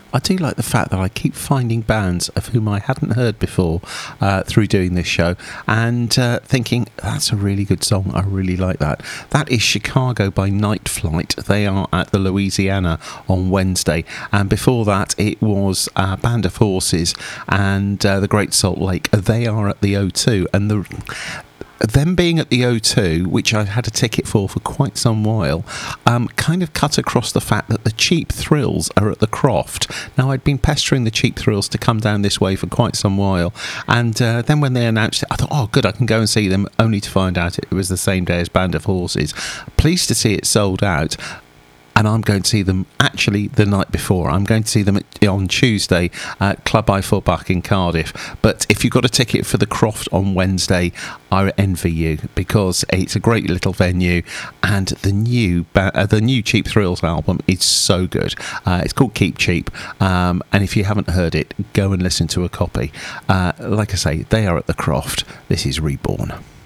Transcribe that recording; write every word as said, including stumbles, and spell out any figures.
I do like the fact that I keep finding bands of whom I hadn't heard before uh, through doing this show and uh, thinking, that's a really good song, I really like that. That is Chicago by Night Flight. They are at the Louisiana on Wednesday. And before that, it was uh, Band of Horses and uh, the Great Salt Lake. They are at the O two. And the... them being at the O two, which I had a ticket for for quite some while, um, kind of cut across the fact that the Cheap Thrills are at the Croft. Now, I'd been pestering the Cheap Thrills to come down this way for quite some while, and uh, then when they announced it, I thought, oh, good, I can go and see them, only to find out it was the same day as Band of Horses. Pleased to see it sold out. And I'm going to see them actually the night before. I'm going to see them on Tuesday at Club I for Buck in Cardiff. But if you've got a ticket for the Croft on Wednesday, I envy you, because it's a great little venue, and the new uh, the new Cheap Thrills album is so good. Uh, it's called Keep Cheap, um, and if you haven't heard it, go and listen to a copy. Uh, like I say, they are at the Croft. This is Reborn.